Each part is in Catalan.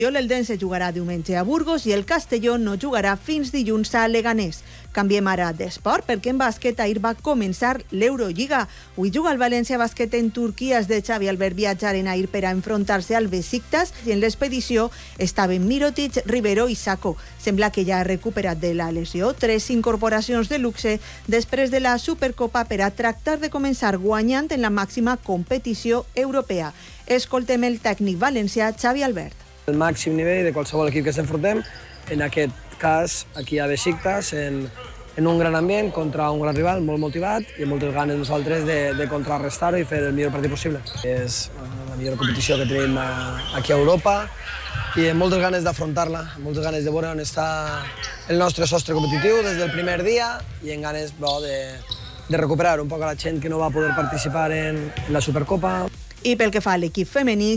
L'Eldense jugarà diumenge a Burgos i el Castelló no jugarà fins dilluns a Leganés. Canviem ara d'esport perquè en bàsquet ahir va començar l'Eurolliga. Avui juga el València Bàsquet en Turquia. Els de Xavi Albert viatjaren ahir per a enfrontar-se al Besiktas i en l'expedició estaven Mirotic, Rivero i Sacco. Sembla que ja ha recuperat de la lesió. 3 incorporacions de luxe després de la Supercopa per a tractar de començar guanyant en la màxima competició europea. Escoltem el tècnic valencià Xavi Albert. El màxim nivell de qualsevol equip que s'enfrontem, en aquest cas aquí a Besiktas, en un gran ambient contra un gran rival molt motivat i amb moltes ganes nosaltres de contrarrestar-ho i fer el millor partit possible. És la millor competició que tenim aquí a Europa i amb moltes ganes d'afrontar-la, amb moltes ganes de veure on està el nostre sostre competitiu des del primer dia i en ganes de recuperar un poc a la gent que no va poder participar en la Supercopa. I pel que fa a l'equip femení,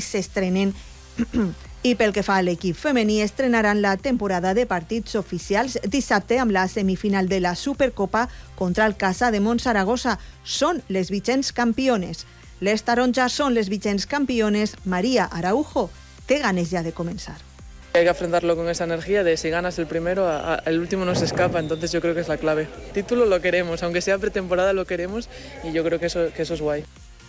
estrenaran la temporada de partits oficials dissabte amb la semifinal de la Supercopa contra el Casa de Montsaragossa. Són les vigents campiones. Les taronjas són les vigents campiones. María Araujo té ganes ya de comenzar. Hay que afrontarlo con esa energía de si ganas el primero, el último no se escapa, entonces yo creo que es la clave. Título lo queremos, aunque sea pretemporada lo queremos y yo creo que eso es guay.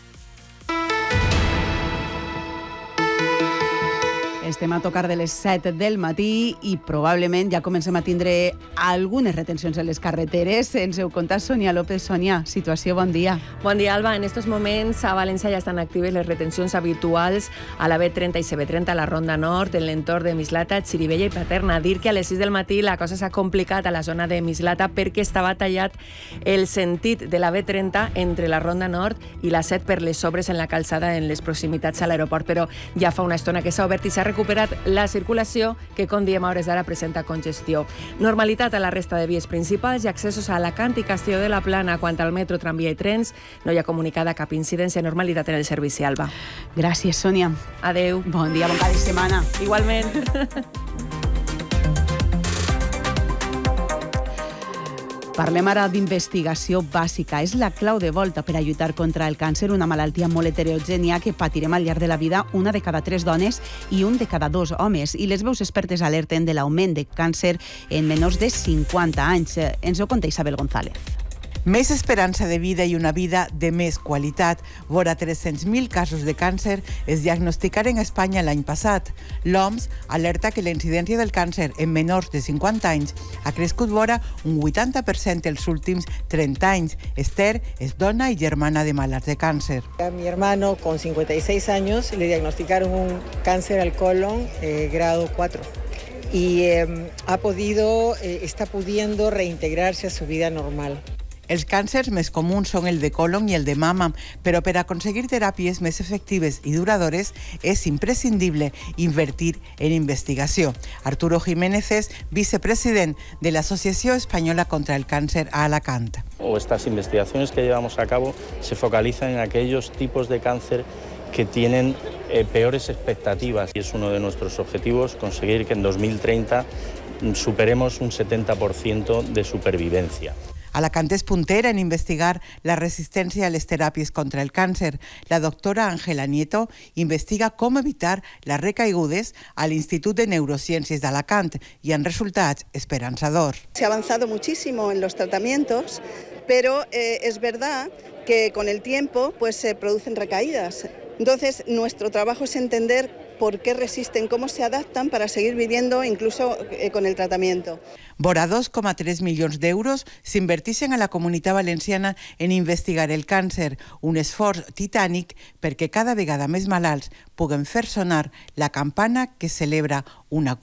Estem a tocar de les 7 del matí i probablement ja comencem a tindre algunes retencions en les carreteres. Ens ho conta Sonia López. Sonia, situació, bon dia. Bon dia, Alba. En estos moments a València ja estan actives les retencions habituals a la B30 i CB30, a la Ronda Nord, en l'entorn de Mislata, Xirivella i Paterna. Dir que a les 6 del matí la cosa s'ha complicat a la zona de Mislata perquè estava tallat el sentit de la B30 entre la Ronda Nord i la 7 per les obres en la calçada en les proximitats a l'aeroport, però ja fa una estona que s'ha obert i s'ha recuperat la circulació que, com diem, a hores d'ara presenta congestió. Normalitat a la resta de vies principals i accessos a Alacant i Castelló de la Plana. Quant al metro, tramvia i trens, no hi ha comunicada cap incidència. Normalitat en el servici, Alba. Gràcies, Sònia. Adeu. Bon dia, bon cap de setmana. Igualment. Parlem ara d'investigació bàsica. És la clau de volta per a lluitar contra el càncer, una malaltia molt heterogènia que patirem al llarg de la vida 1 de cada 3 dones i 1 de cada 2 homes. I les veus expertes alerten de l'augment de càncer en menors de 50 anys. Ens ho conta Isabel González. Més esperança de vida i una vida de més qualitat. Vora 300.000 casos de càncer es diagnosticaren a Espanya l'any passat. L'OMS alerta que la incidència del càncer en menors de 50 anys ha crescut vora un 80% els últims 30 anys. Esther és dona i germana de malalts de càncer. A mi hermano, con 56 años, le diagnosticaron un cáncer al colon grado 4. Y está pudiendo reintegrarse a su vida normal. Els càncers més comuns són el de colon i el de mama, però per aconseguir teràpies més efectives i duradores és imprescindible invertir en investigació. Arturo Jiménez és vicepresident de l'Associació Espanyola contra el Càncer a Alacant. Estas investigaciones que llevamos a cabo se focalizan en aquellos tipos de cáncer que tienen peores expectativas y es uno de nuestros objetivos conseguir que en 2030 superemos un 70% de supervivencia. Alacant és puntera en investigar la resistència a les teràpies contra el càncer. La doctora Ángela Nieto investiga com evitar les recaigudes a l'Institut de Neurociències d'Alacant i han resultats esperanzadors. Se ha avanzado muchísimo en los tratamientos, pero es verdad que con el tiempo se producen recaídas. Entonces, nuestro trabajo es entender por qué resisten, cómo se adaptan para seguir viviendo incluso con el tratamiento. Vora 2,3 milions d'euros s'invertixen a la Comunitat Valenciana en investigar el càncer, un esforç titànic perquè cada vegada més malalts puguen fer sonar la campana que celebra una cura.